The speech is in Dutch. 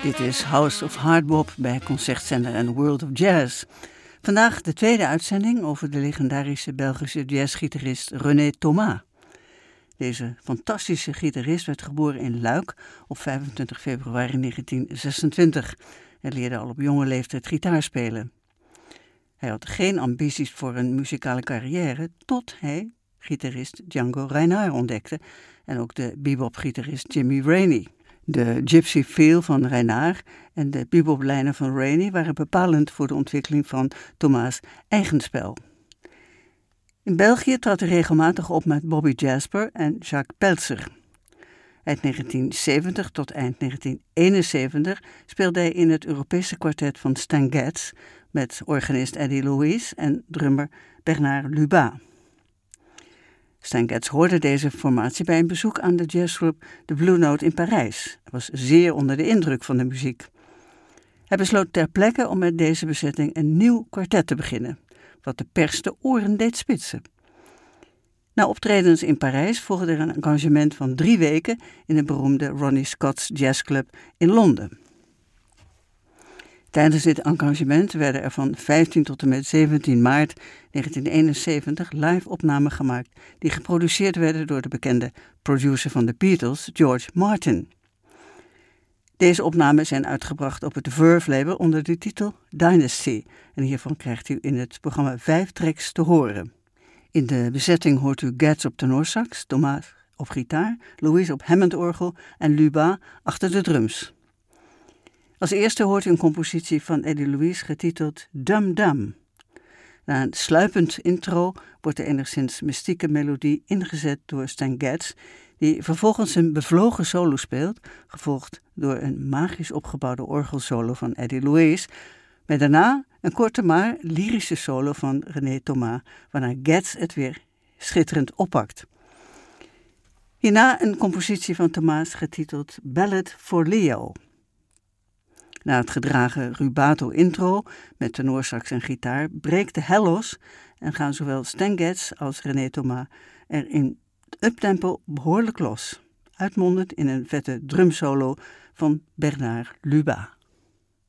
Dit is House of Hardbop bij Concertzender en World of Jazz. Vandaag de tweede uitzending over de legendarische Belgische jazzgitarist René Thomas. Deze fantastische gitarist werd geboren in Luik op 25 februari 1926 en leerde al op jonge leeftijd gitaar spelen. Hij had geen ambities voor een muzikale carrière tot hij gitarist Django Reinhardt ontdekte en ook de bebop-gitarist Jimmy Rainey. De gypsy feel van Reinhardt en de bebop-lijnen van Rainey waren bepalend voor de ontwikkeling van Thomas' eigen spel. In België trad hij regelmatig op met Bobby Jasper en Jacques Peltzer. Eind 1970 tot eind 1971 speelde hij in het Europese kwartet van Stan Getz met organist Eddie Louis en drummer Bernard Lubat. Stan Getz hoorde deze formatie bij een bezoek aan de jazzgroep The Blue Note in Parijs. Hij was zeer onder de indruk van de muziek. Hij besloot ter plekke om met deze bezetting een nieuw kwartet te beginnen, wat de pers de oren deed spitsen. Na optredens in Parijs volgde er een engagement van 3 weken in de beroemde Ronnie Scott's Jazz Club in Londen. Tijdens dit engagement werden er van 15 tot en met 17 maart 1971 live opnamen gemaakt die geproduceerd werden door de bekende producer van de Beatles, George Martin. Deze opnamen zijn uitgebracht op het Verve label onder de titel Dynasty en hiervan krijgt u in het programma 5 tracks te horen. In de bezetting hoort u Getz op tenorsax, Thomas op gitaar, Louis op Hammond-orgel en Lubat achter de drums. Als eerste hoort u een compositie van Eddie Louis getiteld Dum Dum. Na een sluipend intro wordt de enigszins mystieke melodie ingezet door Stan Getz, die vervolgens een bevlogen solo speelt, gevolgd door een magisch opgebouwde orgelsolo van Eddie Louis, met daarna een korte maar lyrische solo van René Thomas, waarna Getz het weer schitterend oppakt. Hierna een compositie van Thomas getiteld Ballad for Leo. Na het gedragen rubato intro met tenorsax en gitaar breekt de hel los en gaan zowel Stan Getz als René Thomas er in uptempo behoorlijk los, uitmondend in een vette drumsolo van Bernard Lubat.